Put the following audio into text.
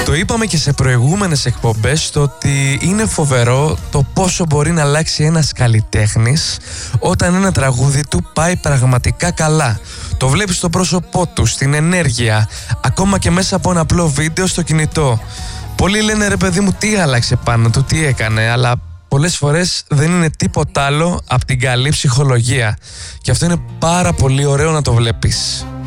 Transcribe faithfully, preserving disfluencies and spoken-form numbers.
Το είπαμε και σε προηγούμενες εκπομπές, το ότι είναι φοβερό το πόσο μπορεί να αλλάξει ένας καλλιτέχνης όταν ένα τραγούδι του πάει πραγματικά καλά. Το βλέπεις στο πρόσωπό του, στην ενέργεια, ακόμα και μέσα από ένα απλό βίντεο στο κινητό. Πολλοί λένε ρε παιδί μου τι άλλαξε πάνω του, τι έκανε, αλλά πολλές φορές δεν είναι τίποτα άλλο από την καλή ψυχολογία. Και αυτό είναι πάρα πολύ ωραίο να το βλέπεις.